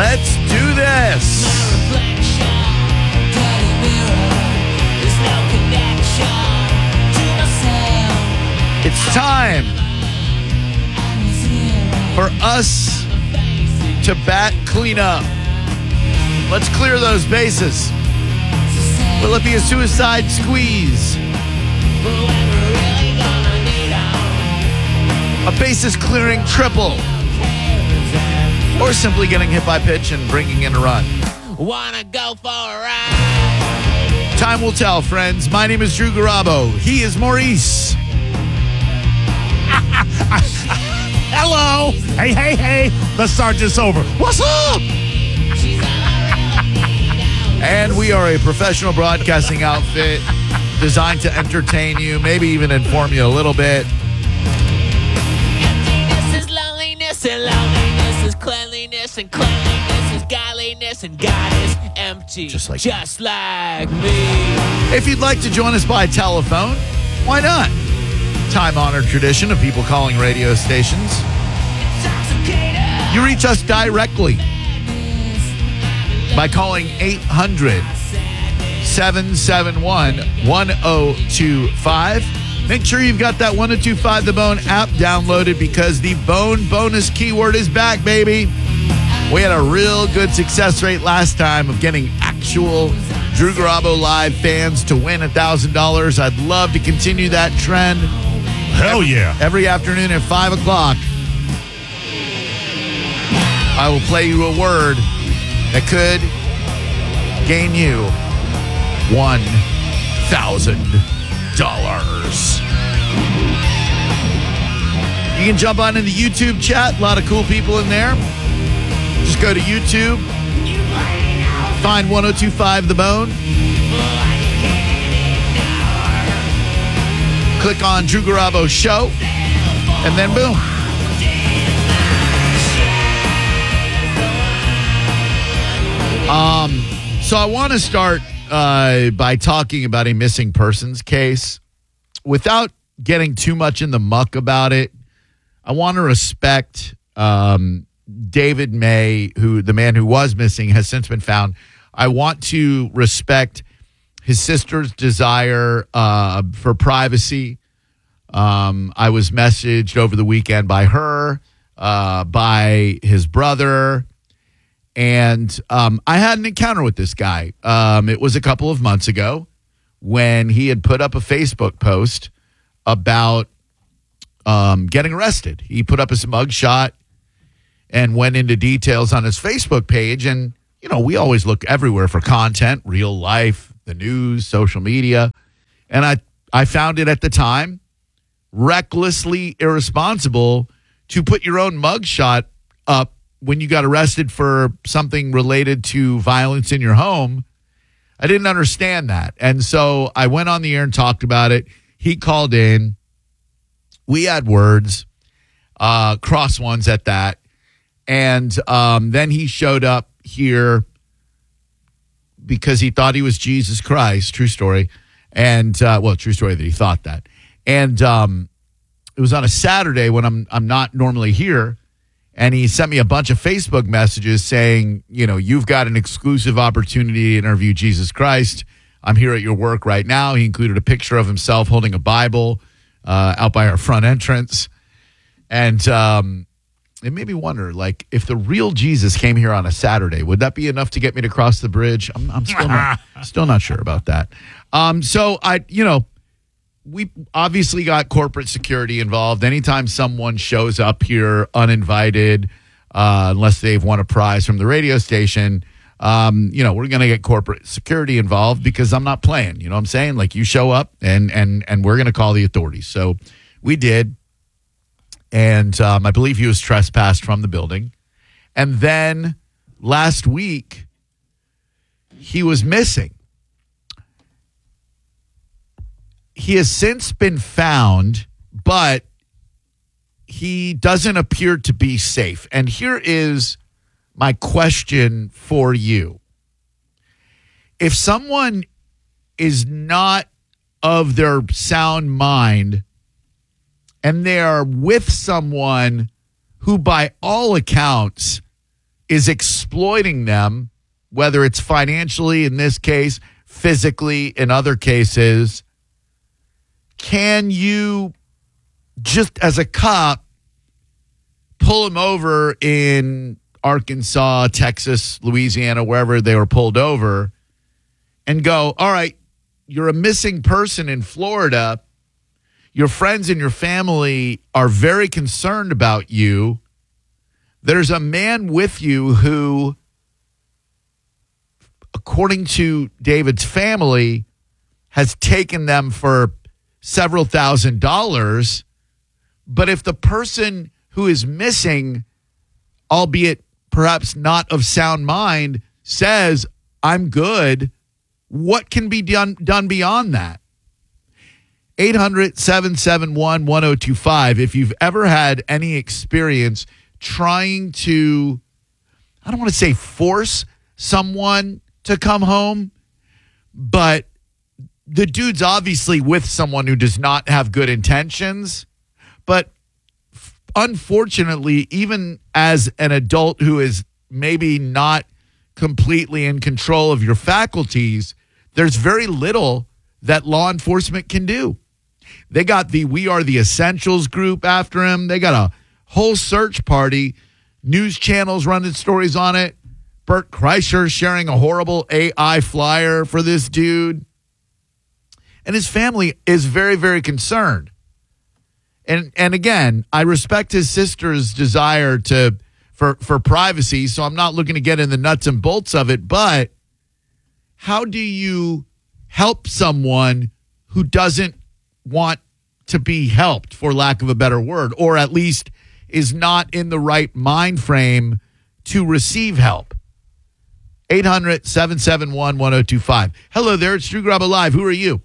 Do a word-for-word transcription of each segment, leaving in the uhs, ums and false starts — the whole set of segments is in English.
Let's do this. It's time for us to bat cleanup. Let's clear those bases. Will it be a suicide squeeze? A bases clearing triple? Or simply getting hit by pitch and bringing in a run? Wanna go for a ride? Time will tell, friends. My name is Drew Garabo. He is Maurice. Hello. Hey, hey, hey. Let's start this over. What's up? And we are a professional broadcasting outfit designed to entertain you, maybe even inform you a little bit. Emptiness is loneliness, and loneliness is cleanliness, and cleanliness is godliness, and God is empty, Just like just like me. If you'd like to join us by telephone, why not? Time-honored tradition of people calling radio stations. You reach us directly by calling eight hundred, seven seven one, one oh two five. Make sure you've got that one oh two five The Bone app downloaded because the Bone bonus keyword is back, baby. We had a real good success rate last time of getting actual Drew Garabo Live fans to win one thousand dollars. I'd love to continue that trend. Hell yeah. Every afternoon at five o'clock, I will play you a word that could gain you one thousand dollars. You can jump on in the YouTube chat. A lot of cool people in there. Just go to YouTube. Find one oh two five The Bone. Click on Drew Garabo Show, and then boom. Um, so I want to start uh, by talking about a missing persons case. Without getting too much in the muck about it, I want to respect um, David May, who the man who was missing has since been found. I want to respect his sister's desire uh, for privacy. Um, I was messaged over the weekend by her, uh, by his brother, and um, I had an encounter with this guy. Um, it was a couple of months ago when he had put up a Facebook post about um, getting arrested. He put up his mugshot and went into details on his Facebook page. And, you know, we always look everywhere for content, real life, the news, social media. And I, I found it at the time recklessly irresponsible to put your own mugshot up when you got arrested for something related to violence in your home. I didn't understand that. And so I went on the air and talked about it. He called in. We had words, uh, cross ones at that. And um, then he showed up here because he thought he was Jesus Christ. True story. And, uh, well, true story that he thought that. And um, it was on a Saturday when I'm I'm not normally here. And he sent me a bunch of Facebook messages saying, you know, you've got an exclusive opportunity to interview Jesus Christ. I'm here at your work right now. He included a picture of himself holding a Bible uh, out by our front entrance. And um, it made me wonder, like, if the real Jesus came here on a Saturday, would that be enough to get me to cross the bridge? I'm, I'm still not, still not sure about that. Um, so, I, you know, we obviously got corporate security involved. Anytime someone shows up here uninvited, uh, unless they've won a prize from the radio station, um, you know, we're going to get corporate security involved because I'm not playing. You know what I'm saying? Like, you show up and and and we're going to call the authorities. So we did. And um, I believe he was trespassed from the building. And then last week, he was missing. He has since been found, but he doesn't appear to be safe. And here is my question for you. If someone is not of their sound mind and they are with someone who, by all accounts, is exploiting them, whether it's financially in this case, physically in other cases, can you just as a cop pull them over in Arkansas, Texas, Louisiana, wherever they were pulled over, and go, all right, you're a missing person in Florida. Your friends and your family are very concerned about you. There's a man with you who, according to David's family, has taken them for several thousand dollars. But if the person who is missing, albeit perhaps not of sound mind, says, I'm good, what can be done, done beyond that? eight hundred, seven seven one, one oh two five. If you've ever had any experience trying to, I don't want to say force someone to come home, but the dude's obviously with someone who does not have good intentions. But unfortunately, even as an adult who is maybe not completely in control of your faculties, there's very little that law enforcement can do. They got the We Are the Essentials group after him. They got a whole search party. News channels running stories on it. Bert Kreischer sharing a horrible A I flyer for this dude. And his family is very, very concerned. And and again, I respect his sister's desire to for, for privacy, so I'm not looking to get in the nuts and bolts of it, but how do you help someone who doesn't want to be helped, for lack of a better word, or at least is not in the right mind frame to receive help? eight hundred, seven seven one, one oh two five. Hello there, it's Drew Garabo Live. Who are you?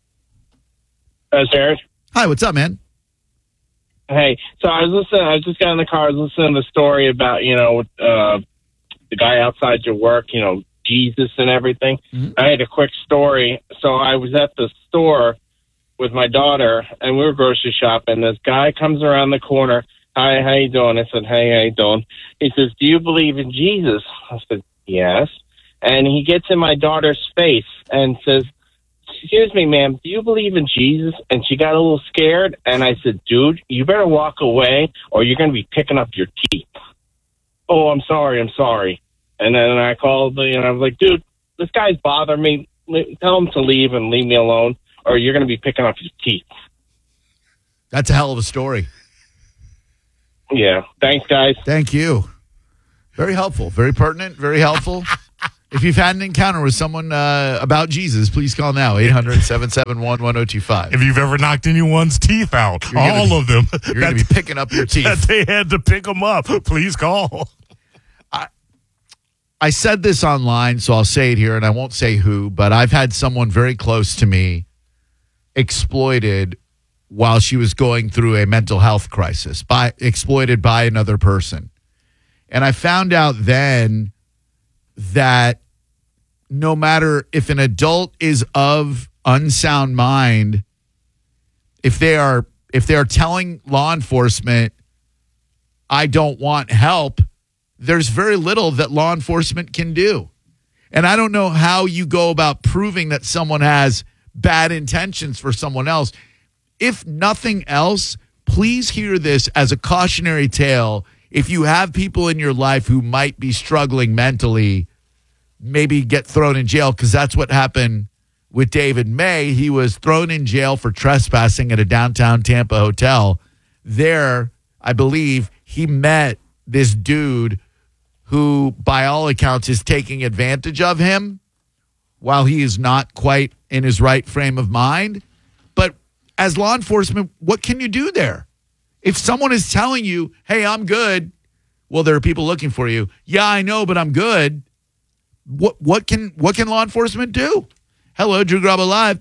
Uh, Jared. Hi, what's up, man? Hey, so I was listening, I just got in the car, I was listening to the story about, you know, uh, the guy outside your work, you know, Jesus and everything. Mm-hmm. I had a quick story. So I was at the store with my daughter, and we were grocery shopping. This guy comes around the corner. Hi, how you doing? I said, hey, how you doing? He says, do you believe in Jesus? I said, yes. And he gets in my daughter's face and says, excuse me, ma'am, do you believe in Jesus? And she got a little scared, and I said, dude, you better walk away or you're going to be picking up your teeth. Oh, I'm sorry, I'm sorry. And then I called, and I was like, dude, this guy's bothering me. Tell him to leave and leave me alone, or you're going to be picking up your teeth. That's a hell of a story. Yeah. Thanks, guys. Thank you. Very helpful, very pertinent, very helpful. If you've had an encounter with someone uh, about Jesus, please call now, eight hundred, seven seven one, one oh two five. If you've ever knocked anyone's teeth out, You're all be, of them. You're going to be picking up your teeth. That they had to pick them up. Please call. I, I said this online, so I'll say it here, and I won't say who, but I've had someone very close to me exploited while she was going through a mental health crisis, by exploited by another person. And I found out then that no matter if an adult is of unsound mind, if they are if they are telling law enforcement, I don't want help, there's very little that law enforcement can do. And I don't know how you go about proving that someone has bad intentions for someone else. If nothing else, please hear this as a cautionary tale. If you have people in your life who might be struggling mentally, maybe get thrown in jail, because that's what happened with David May. He was thrown in jail for trespassing at a downtown Tampa hotel. There, I believe, he met this dude who, by all accounts, is taking advantage of him while he is not quite in his right frame of mind. But as law enforcement, what can you do there? If someone is telling you, hey, I'm good, well, there are people looking for you. Yeah, I know, but I'm good. What what can what can law enforcement do? Hello, Drew Garabo Live.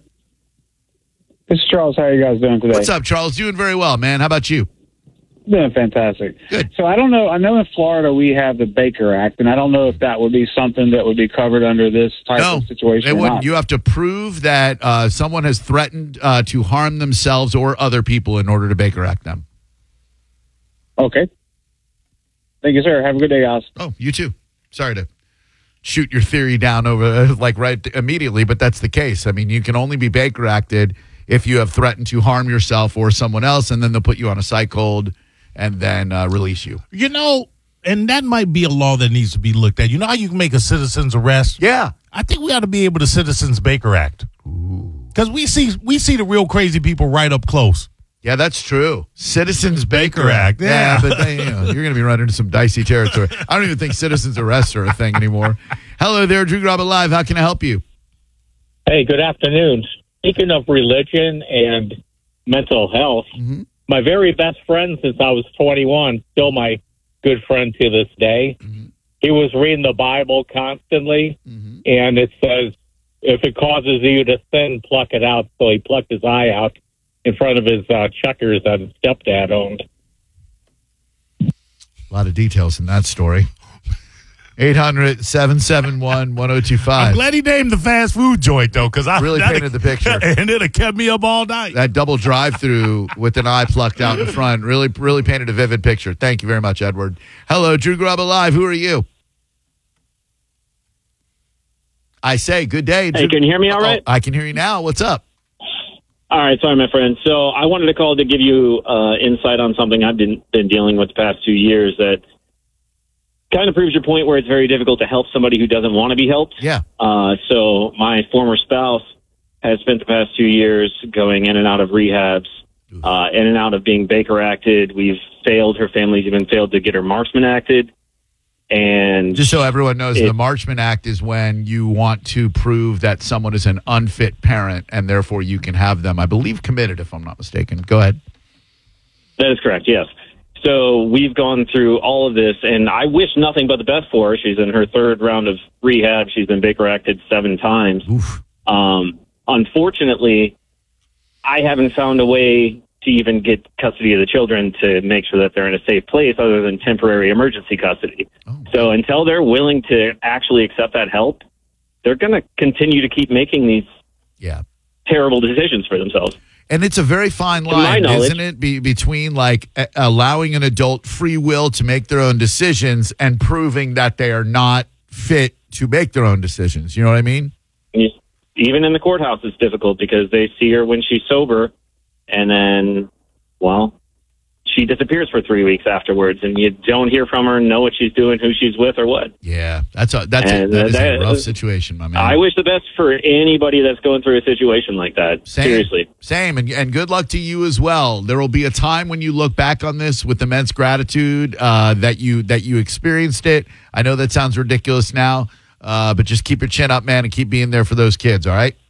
It's Charles. How are you guys doing today? What's up, Charles? Doing very well, man. How about you? Doing fantastic. Good. So I don't know. I know in Florida we have the Baker Act, and I don't know if that would be something that would be covered under this type no, of situation. It or wouldn't. not. You have to prove that uh, someone has threatened uh, to harm themselves or other people in order to Baker Act them. Okay. Thank you, sir. Have a good day, guys. Oh, you too. sorry to shoot your theory down over like right immediately, but that's the case. I mean, you can only be Baker acted if you have threatened to harm yourself or someone else, and then they'll put you on a psych hold and then uh, release you. You know, and that might be a law that needs to be looked at. You know how you can make a citizen's arrest? Yeah. I think we ought to be able to Citizens Baker Act. Because we see we see the real crazy people right up close. Yeah, that's true. Citizens Baker, Baker Act. Act, yeah. but they, you know, you're going to be running into some dicey territory. I don't even think citizens arrests are a thing anymore. Hello there, Drew Garabo Live. How can I help you? Hey, good afternoon. Speaking of religion and mental health, Mm-hmm. my very best friend since I was twenty-one, still my good friend to this day, Mm-hmm. he was reading the Bible constantly, Mm-hmm. and it says, if it causes you to sin, pluck it out. So he plucked his eye out in front of his uh, checkers that his stepdad owned. A lot of details in that story. eight hundred, seven seven one, one oh two I'm five. glad he named the fast food joint, though, because I Really that'd- painted the picture. And it have kept me up all night. That double drive-through with an eye plucked out in front really, really painted a vivid picture. Thank you very much, Edward. Hello, Drew Garabo Live. Who are you? I say, good day. Hey, can you hear me all right? Oh, I can hear you now. What's up? All right, sorry, my friend. So I wanted to call to give you uh, insight on something I've been been dealing with the past two years that kind of proves your point where it's very difficult to help somebody who doesn't want to be helped. Yeah. Uh, so my former spouse has spent the past two years going in and out of rehabs, uh, in and out of being Baker acted. We've failed. Her family's even failed to get her Marksman acted. And Just so everyone knows, It- the Marchman Act is when you want to prove that someone is an unfit parent and therefore you can have them, I believe, committed, if I'm not mistaken. Go ahead. that is correct, yes. So we've gone through all of this, and I wish nothing but the best for her. She's in her third round of rehab. She's been Baker acted seven times. Oof. Um, unfortunately, I haven't found a way to even get custody of the children to make sure that they're in a safe place other than temporary emergency custody. Oh. So until they're willing to actually accept that help, they're going to continue to keep making these Yeah. terrible decisions for themselves. And it's a very fine To my line, knowledge- isn't it, be, between like a- allowing an adult free will to make their own decisions and proving that they are not fit to make their own decisions. You know what I mean? And you, even in the courthouse, it's difficult because they see her when she's sober, and then, well, she disappears for three weeks afterwards, and you don't hear from her, know what she's doing, who she's with, or what. Yeah, that's a that's a, And, that uh, is that- a rough situation, my man. I wish the best for anybody that's going through a situation like that. Same, Seriously. same, and and good luck to you as well. There will be a time when you look back on this with immense gratitude uh, that you that you experienced it. I know that sounds ridiculous now, uh, but just keep your chin up, man, and keep being there for those kids. All right.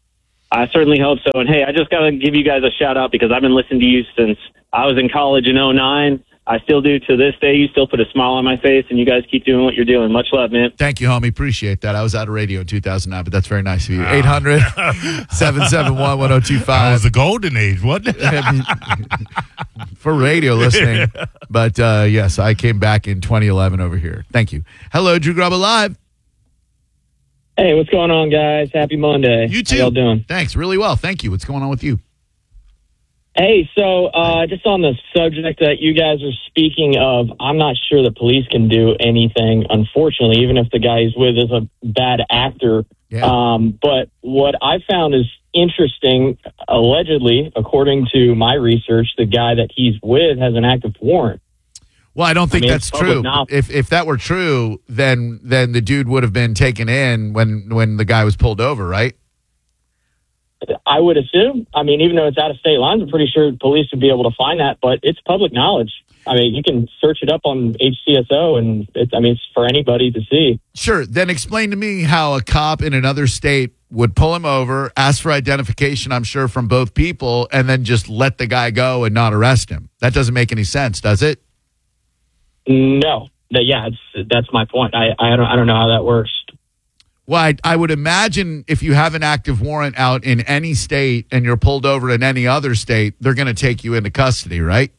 I certainly hope so. And hey, I just got to give you guys a shout out because I've been listening to you since I was in college in oh nine. I still do to this day. You still put a smile on my face, and you guys keep doing what you're doing. Much love, man. Thank you, homie. Appreciate that. I was out of radio in two thousand nine, but that's very nice of you. eight hundred, seven seven one, one oh two That five. was the golden age, wasn't it? For radio listening. But uh, yes, I came back in twenty eleven over here. Thank you. Hello, Drew Garabo Live. Hey, what's going on, guys? Happy Monday. You too. How y'all doing? Thanks. Really well. Thank you. What's going on with you? Hey, so uh, just on the subject that you guys are speaking of, I'm not sure the police can do anything, unfortunately, even if the guy he's with is a bad actor. Yeah. Um, but what I found is interesting, allegedly, according to my research, the guy that he's with has an active warrant. Well, I don't think I mean, that's it's public true. knowledge. If if that were true, then then the dude would have been taken in when when the guy was pulled over, right? I would assume. I mean, even though it's out of state lines, I'm pretty sure police would be able to find that, but it's public knowledge. I mean, you can search it up on H C S O, and it's, I mean, it's for anybody to see. Sure. Then explain to me how a cop in another state would pull him over, ask for identification, I'm sure, from both people, and then just let the guy go and not arrest him. That doesn't make any sense, does it? No, that, yeah, it's, that's my point. I, I don't, I don't know how that works. Well, I, I would imagine if you have an active warrant out in any state and you're pulled over in any other state, they're going to take you into custody, right?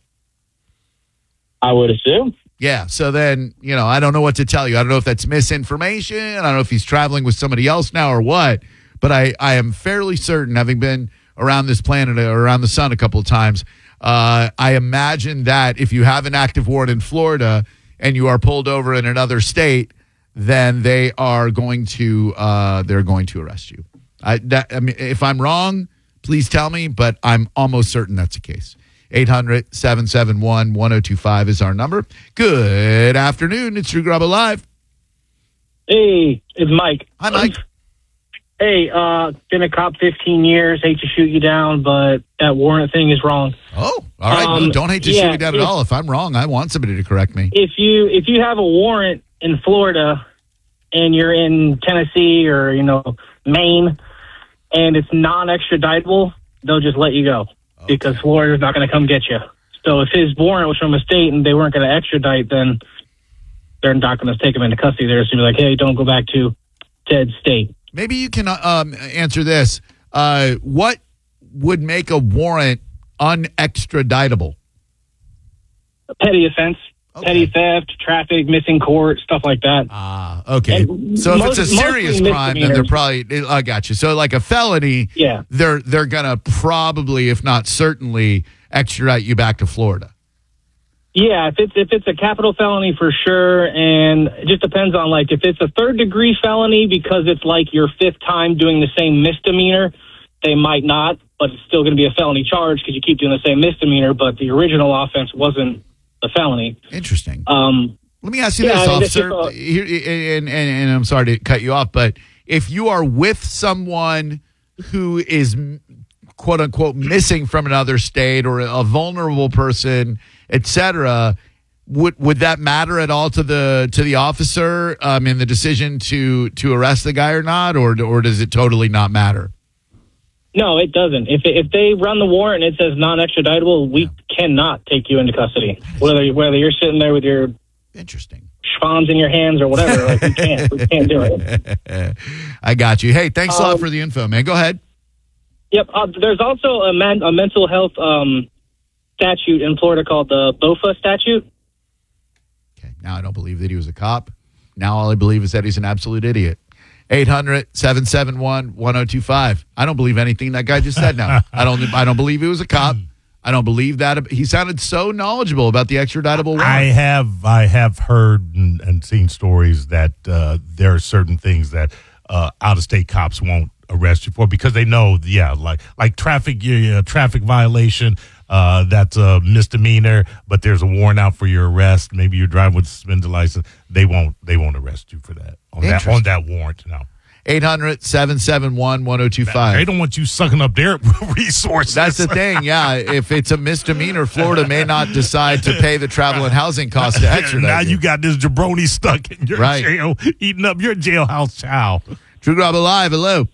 I would assume. Yeah. So then, you know, I don't know what to tell you. I don't know if that's misinformation. I don't know if he's traveling with somebody else now or what. But I, I am fairly certain, having been around this planet or around the sun a couple of times, uh, I imagine that if you have an active warrant in Florida and you are pulled over in another state, then they are going to uh, they're going to arrest you. I, that, I mean, if I'm wrong, please tell me, but I'm almost certain that's the case. eight hundred, seven seven one, one oh two five is our number. Good afternoon. It's Drew Garabo Live. Hey, it's Mike. Hi, Mike. Hey, uh, been a cop fifteen years. Hate to shoot you down, but that warrant thing is wrong. Oh, all right. Um, no, don't hate to yeah, shoot me down at if- all. If I'm wrong, I want somebody to correct me. If you if you have a warrant in Florida and you're in Tennessee or you know Maine, and it's non-extraditable, they'll just let you go because Florida's not going to come get you. So if his warrant was from a state and they weren't going to extradite, then they're not going to take him into custody. They're just going to be like, hey, don't go back to said state. Maybe you can uh, um, answer this. Uh, what would make a warrant unextraditable? A petty offense, Okay. petty theft, traffic, missing court, stuff like that. Ah, okay. And So if most- it's a serious mostly crime, then they're misdemeanors. probably. I got you. So like a felony, Yeah. they're they're gonna probably, if not certainly, extradite you back to Florida. Yeah, if it's if it's a capital felony for sure, and it just depends on like if it's a third degree felony because it's like your fifth time doing the same misdemeanor, they might not, but it's still going to be a felony charge because you keep doing the same misdemeanor, but the original offense wasn't a felony. Interesting. Um, Let me ask you yeah, this, I mean, this officer. is a- Here, and, and, and I'm sorry to cut you off, but if you are with someone who is quote unquote missing from another state or a vulnerable person, et cetera, would would that matter at all to the to the officer um, in the decision to to arrest the guy or not, or or does it totally not matter? no, it doesn't. If if they run the warrant and it says non-extraditable, we cannot take you into custody. Whether whether you're sitting there with your Interesting. schwans in your hands or whatever, like we can't we can't do it. I got you. Hey, thanks a lot Um, for the info, man. Go ahead. Yep. Uh, there's also a, man, a mental health um, statute in Florida called the BOFA statute. Okay, now I don't believe that he was a cop. Now all I believe is that he's an absolute idiot. eight hundred, seven seven one, one oh two five. I don't believe anything that guy just said now. I don't I don't believe he was a cop. I don't believe that. He sounded so knowledgeable about the extraditable warrant. I have I have heard and, and seen stories that uh, there are certain things that uh, out of state cops won't arrest you for because they know, yeah, like like traffic uh, traffic violation. Uh, that's a misdemeanor, but there's a warrant out for your arrest. Maybe you're driving with a suspended license. They won't they won't arrest you for that on that on that warrant. No. eight hundred, seven seven one, one oh two They five. don't want you sucking up their resources. That's the thing, yeah. If it's a misdemeanor, Florida may not decide to pay the travel and housing costs to extradite now you. you got this jabroni stuck in your Right. jail, eating up your jailhouse chow. Drew Garabo Live, hello.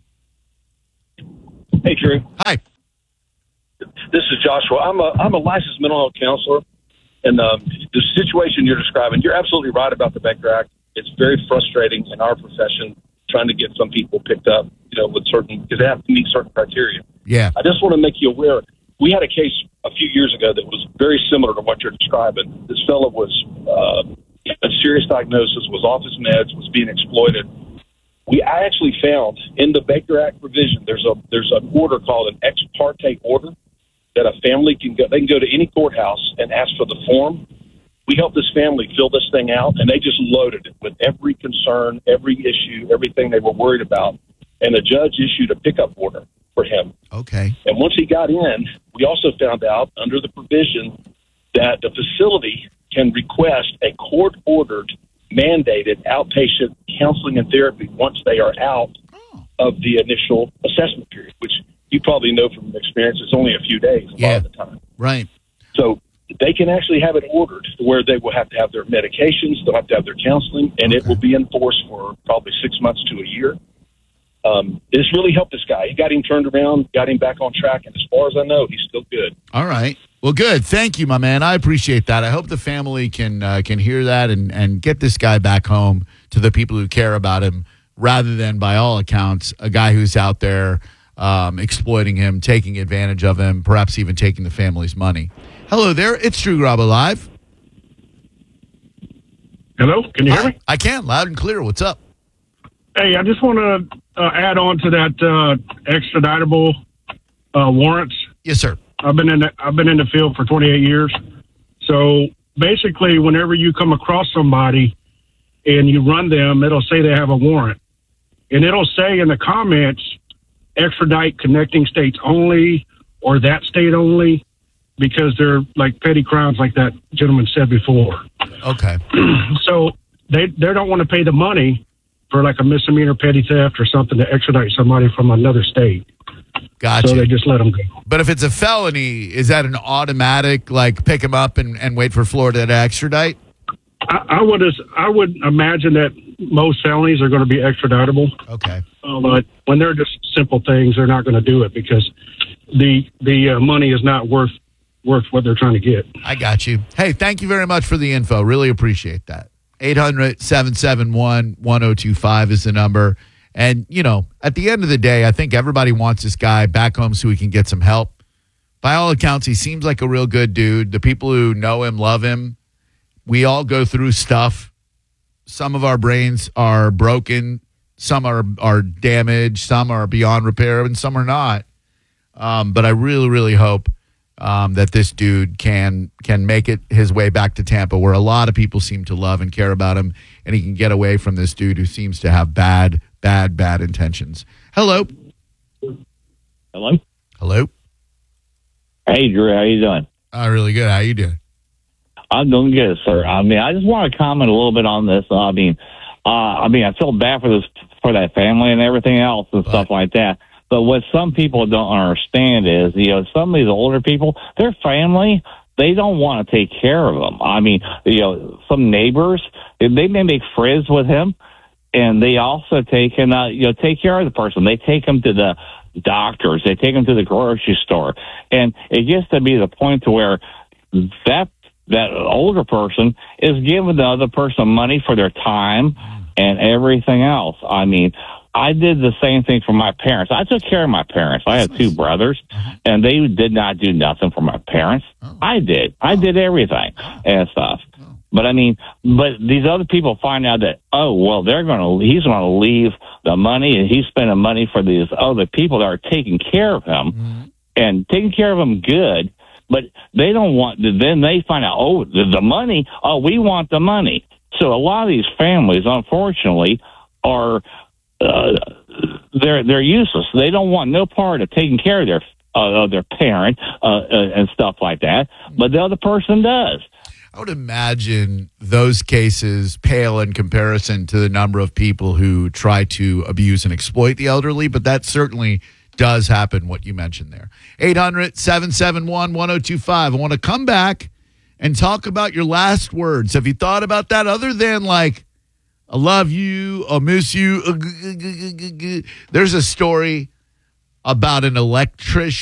Hey, Drew. Hi. This is Joshua. I'm a I'm a licensed mental health counselor, and um, the situation you're describing, you're absolutely right about the Baker Act. It's very frustrating in our profession trying to get some people picked up, you know, with certain because they have to meet certain criteria. Yeah. I just want to make you aware. We had a case a few years ago that was very similar to what you're describing. This fellow was uh, a serious diagnosis, was off his meds, was being exploited. We I actually found in the Baker Act provision there's a there's an order called an ex parte order that a family can go. They can go to any courthouse and ask for the form. We helped this family fill this thing out, and they just loaded it with every concern, every issue, everything they were worried about. And the judge issued a pickup order for him. Okay. And once he got in, we also found out under the provision that the facility can request a court-ordered, mandated outpatient counseling and therapy once they are out Oh. of the initial assessment period, which you probably know from experience it's only a few days a Yeah. lot of the time. Right. So they can actually have it ordered to where they will have to have their medications, they'll have to have their counseling, and it Okay. will be in force for probably six months to a year. Um, this really helped this guy. He got him turned around, got him back on track, and as far as I know, he's still good. All right. Well, good. Thank you, my man. I appreciate that. I hope the family can uh, can hear that and, and get this guy back home to the people who care about him rather than, by all accounts, a guy who's out there um, exploiting him, taking advantage of him, perhaps even taking the family's money. Hello there. It's Drew Garabo Live. Hello, can you hear me? I can. Loud and clear. What's up? Hey, I just want to uh, add on to that uh, extraditable uh, warrants. Yes, sir. I've been in the, I've been in the field for twenty-eight years. So basically, whenever you come across somebody and you run them, it'll say they have a warrant. And it'll say in the comments, extradite connecting states only or that state only, because they're like petty crimes like that gentleman said before. Okay. So they, they don't want to pay the money for like a misdemeanor petty theft or something to extradite somebody from another state. Gotcha. So they just let them go. But if it's a felony, is that an automatic, like, pick him up and, and wait for Florida to extradite? I, I would I would imagine that most felonies are going to be extraditable. Okay. Uh, but when they're just simple things, they're not going to do it because the the uh, money is not worth worth what they're trying to get. I got you. Hey, thank you very much for the info. Really appreciate that. eight hundred, seven seven one, one oh two five is the number. And, you know, at the end of the day, I think everybody wants this guy back home so he can get some help. By all accounts, he seems like a real good dude. The people who know him love him. We all go through stuff. Some of our brains are broken. Some are, are damaged. Some are beyond repair, and some are not. Um, but I really, really hope um, that this dude can can make it his way back to Tampa, where a lot of people seem to love and care about him, and he can get away from this dude who seems to have bad, bad, bad intentions. Hello. Hello. Hello. Hey, Drew. How you doing? Oh, really good. How you doing? I'm doing good, sir. I mean, I just want to comment a little bit on this. I mean, uh, I mean, I feel bad for this, for that family and everything else and stuff like that. But what some people don't understand is, you know, some of these older people, their family, they don't want to take care of them. I mean, you know, some neighbors, they may make friends with him, and they also take and uh, you know take care of the person. They take them to the doctors, they take them to the grocery store, and it gets to be the point to where that that older person is giving the other person money for their time and everything else. I mean, I did the same thing for my parents. I took care of my parents. I had two brothers, and they did not do nothing for my parents. I did. I did everything and stuff. But I mean, but these other people find out that, oh, well, they're going to, he's going to leave the money, and he's spending money for these other people that are taking care of him mm-hmm. and taking care of him good. But they don't want, then they find out, oh, the, the money, oh, we want the money. So a lot of these families, unfortunately, are, uh, they're, they're useless. They don't want no part of taking care of their, uh, of their parent, uh, uh, and stuff like that. But the other person does. I would imagine those cases pale in comparison to the number of people who try to abuse and exploit the elderly, but that certainly does happen, what you mentioned there. eight hundred, seven seven one, one oh two five. I want to come back and talk about your last words. Have you thought about that other than like, I love you, I miss you? There's a story about an electrician.